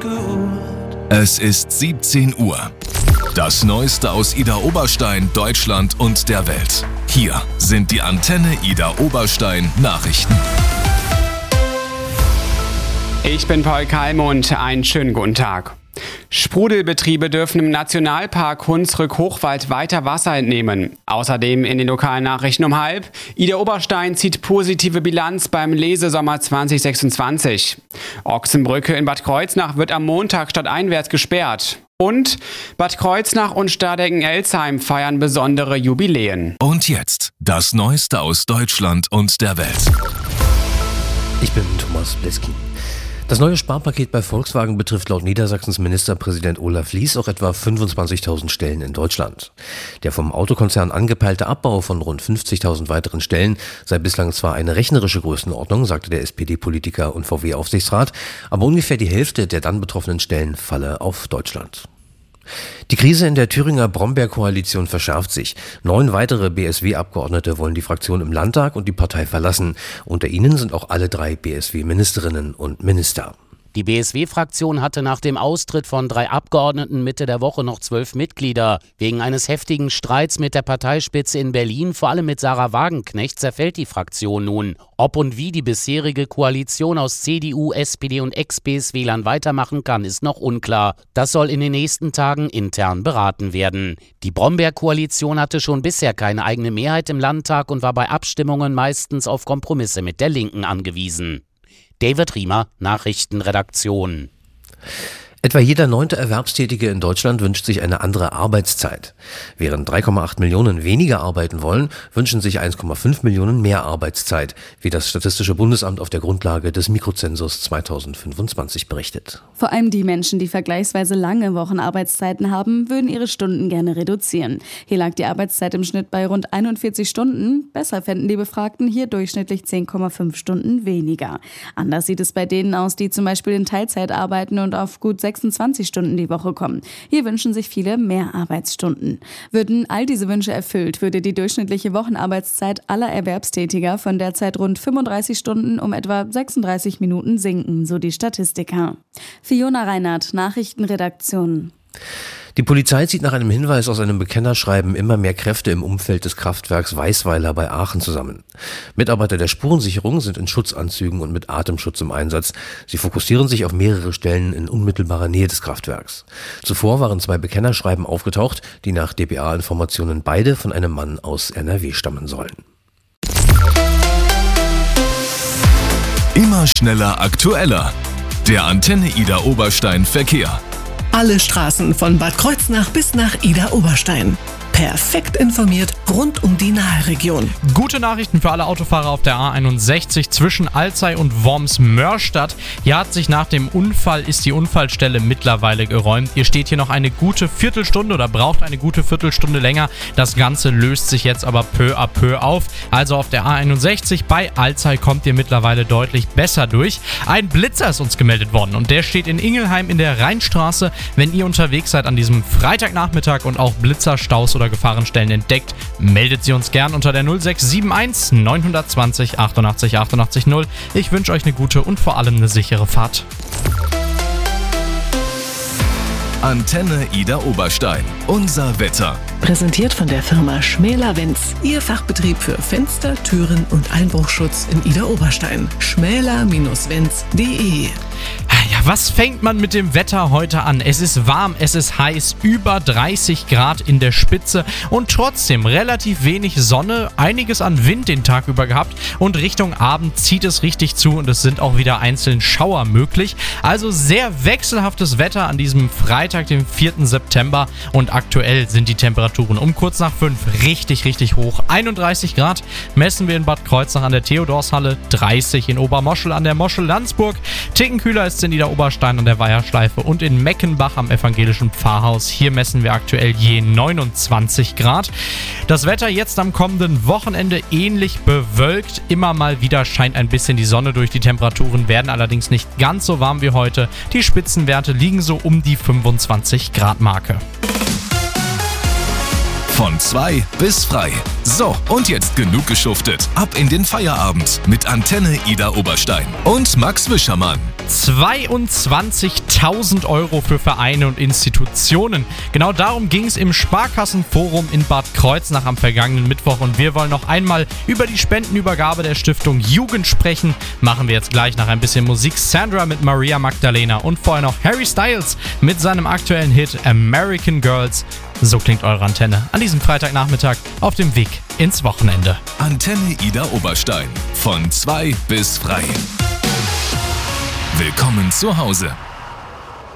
Es ist 17 Uhr. Das Neueste aus Idar Oberstein, Deutschland und der Welt. Hier sind die Antenne Idar Oberstein Nachrichten. Ich bin Paul Kalmund, einen schönen guten Tag. Sprudelbetriebe dürfen im Nationalpark Hunsrück-Hochwald weiter Wasser entnehmen. Außerdem in den lokalen Nachrichten um 12:30. Idar Oberstein zieht positive Bilanz beim Lesesommer 2026. Ochsenbrücke in Bad Kreuznach wird am Montag stadteinwärts gesperrt. Und Bad Kreuznach und Stardecken-Elsheim feiern besondere Jubiläen. Und jetzt das Neueste aus Deutschland und der Welt. Ich bin Thomas Bleski. Das neue Sparpaket bei Volkswagen betrifft laut Niedersachsens Ministerpräsident Olaf Lies auch etwa 25.000 Stellen in Deutschland. Der vom Autokonzern angepeilte Abbau von rund 50.000 weiteren Stellen sei bislang zwar eine rechnerische Größenordnung, sagte der SPD-Politiker und VW-Aufsichtsrat, aber ungefähr die Hälfte der dann betroffenen Stellen falle auf Deutschland. Die Krise in der Thüringer Brombeer-Koalition verschärft sich. 9 weitere BSW-Abgeordnete wollen die Fraktion im Landtag und die Partei verlassen. Unter ihnen sind auch alle 3 BSW-Ministerinnen und Minister. Die BSW-Fraktion hatte nach dem Austritt von 3 Abgeordneten Mitte der Woche noch 12 Mitglieder. Wegen eines heftigen Streits mit der Parteispitze in Berlin, vor allem mit Sarah Wagenknecht, zerfällt die Fraktion nun. Ob und wie die bisherige Koalition aus CDU, SPD und Ex-BSWlern weitermachen kann, ist noch unklar. Das soll in den nächsten Tagen intern beraten werden. Die Brombeer-Koalition hatte schon bisher keine eigene Mehrheit im Landtag und war bei Abstimmungen meistens auf Kompromisse mit der Linken angewiesen. David Riemer, Nachrichtenredaktion. Etwa jeder 9. Erwerbstätige in Deutschland wünscht sich eine andere Arbeitszeit. Während 3,8 Millionen weniger arbeiten wollen, wünschen sich 1,5 Millionen mehr Arbeitszeit, wie das Statistische Bundesamt auf der Grundlage des Mikrozensus 2025 berichtet. Vor allem die Menschen, die vergleichsweise lange Wochenarbeitszeiten haben, würden ihre Stunden gerne reduzieren. Hier lag die Arbeitszeit im Schnitt bei rund 41 Stunden. Besser fänden die Befragten hier durchschnittlich 10,5 Stunden weniger. Anders sieht es bei denen aus, die zum Beispiel in Teilzeit arbeiten und auf gut 26 Stunden die Woche kommen. Hier wünschen sich viele mehr Arbeitsstunden. Würden all diese Wünsche erfüllt, würde die durchschnittliche Wochenarbeitszeit aller Erwerbstätiger von derzeit rund 35 Stunden um etwa 36 Minuten sinken, so die Statistiker. Fiona Reinhardt, Nachrichtenredaktion. Die Polizei zieht nach einem Hinweis aus einem Bekennerschreiben immer mehr Kräfte im Umfeld des Kraftwerks Weißweiler bei Aachen zusammen. Mitarbeiter der Spurensicherung sind in Schutzanzügen und mit Atemschutz im Einsatz. Sie fokussieren sich auf mehrere Stellen in unmittelbarer Nähe des Kraftwerks. Zuvor waren 2 Bekennerschreiben aufgetaucht, die nach dpa-Informationen beide von einem Mann aus NRW stammen sollen. Immer schneller, aktueller. Der Antenne Idar Oberstein Verkehr. Alle Straßen von Bad Kreuznach bis nach Idar Oberstein. Perfekt informiert rund um die Naheregion. Gute Nachrichten für alle Autofahrer auf der A61 zwischen Alzey und Worms-Mörstadt. Hier hat sich nach dem Unfall, ist die Unfallstelle mittlerweile geräumt. Ihr steht hier noch eine gute Viertelstunde oder braucht eine gute Viertelstunde länger. Das Ganze löst sich jetzt aber peu à peu auf. Also auf der A61 bei Alzey kommt ihr mittlerweile deutlich besser durch. Ein Blitzer ist uns gemeldet worden und der steht in Ingelheim in der Rheinstraße. Wenn ihr unterwegs seid an diesem Freitagnachmittag und auch Blitzerstaus oder Gefahrenstellen entdeckt, meldet sie uns gern unter der 0671 920 88 88 0. Ich wünsche euch eine gute und vor allem eine sichere Fahrt. Antenne Idar Oberstein. Unser Wetter. Präsentiert von der Firma Schmäler-Wenz. Ihr Fachbetrieb für Fenster, Türen und Einbruchschutz in Idar Oberstein. schmäler-wenz.de. Ja, was fängt man mit dem Wetter heute an? Es ist warm, es ist heiß, über 30 Grad in der Spitze und trotzdem relativ wenig Sonne, einiges an Wind den Tag über gehabt und Richtung Abend zieht es richtig zu und es sind auch wieder einzelne Schauer möglich. Also sehr wechselhaftes Wetter an diesem Freitag, dem 4. September und aktuell sind die Temperaturen um kurz nach 5 richtig hoch. 31 Grad messen wir in Bad Kreuznach an der Theodorshalle, 30 in Obermoschel an der Moschel Landsburg, ticken kühler ist es in Idar Oberstein an der Weiherschleife und in Meckenbach am evangelischen Pfarrhaus. Hier messen wir aktuell je 29 Grad. Das Wetter jetzt am kommenden Wochenende ähnlich bewölkt. Immer mal wieder scheint ein bisschen die Sonne durch. Die Temperaturen werden allerdings nicht ganz so warm wie heute. Die Spitzenwerte liegen so um die 25 Grad Marke. Von 2 bis frei. So, und jetzt genug geschuftet. Ab in den Feierabend mit Antenne Ida Oberstein und Max Wischermann. 22.000 Euro für Vereine und Institutionen. Genau darum ging es im Sparkassenforum in Bad Kreuznach am vergangenen Mittwoch. Und wir wollen noch einmal über die Spendenübergabe der Stiftung Jugend sprechen. Machen wir jetzt gleich nach ein bisschen Musik. Sandra mit Maria Magdalena und vorher noch Harry Styles mit seinem aktuellen Hit American Girls. So klingt eure Antenne an diesem Freitagnachmittag auf dem Weg ins Wochenende. Antenne Ida Oberstein. Von 2 bis frei. Willkommen zu Hause.